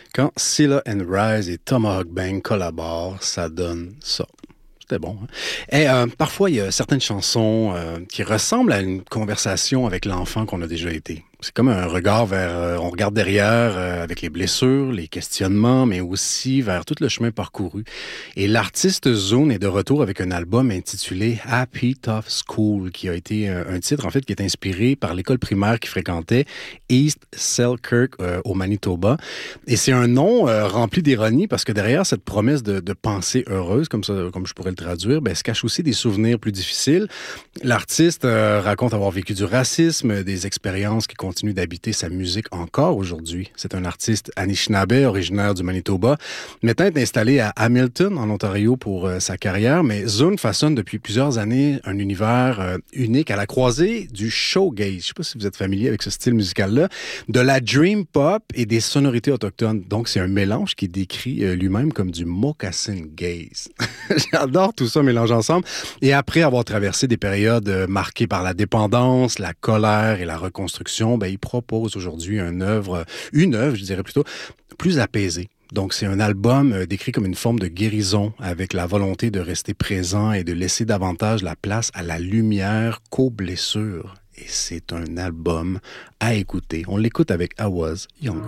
Quand Cilla and Rise et Tomahawk Bang collaborent, ça donne ça. C'était bon. Hein? Et parfois, il y a certaines chansons qui ressemblent à une conversation avec l'enfant qu'on a déjà été. C'est comme un regard vers... on regarde derrière avec les blessures, les questionnements, mais aussi vers tout le chemin parcouru. Et l'artiste Zune est de retour avec un album intitulé Happy Tough School, qui a été un titre, en fait, qui est inspiré par l'école primaire qu'il fréquentait, East Selkirk, au Manitoba. Et c'est un nom rempli d'ironie parce que derrière cette promesse de pensée heureuse, comme ça, comme je pourrais le traduire, ben, se cache aussi des souvenirs plus difficiles. L'artiste raconte avoir vécu du racisme, des expériences qui continue d'habiter sa musique encore aujourd'hui. C'est un artiste Anishinaabe, originaire du Manitoba, maintenant installé à Hamilton, en Ontario, pour sa carrière, mais Zune façonne depuis plusieurs années un univers unique à la croisée du shoegaze. Je ne sais pas si vous êtes familier avec ce style musical-là, de la dream pop et des sonorités autochtones. Donc, c'est un mélange qui décrit lui-même comme du mocassin gaze. J'adore tout ça mélange ensemble. Et après avoir traversé des périodes marquées par la dépendance, la colère et la reconstruction, ben, il propose aujourd'hui une œuvre, je dirais plutôt, plus apaisée. Donc, c'est un album décrit comme une forme de guérison avec la volonté de rester présent et de laisser davantage la place à la lumière qu'aux blessures. Et c'est un album à écouter. On l'écoute avec I Was Younger.